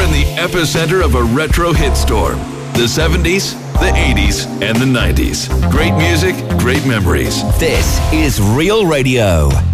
in the epicenter of a retro hit storm. The 70s, the 80s, and the 90s. Great music, great memories. This is Real Radio.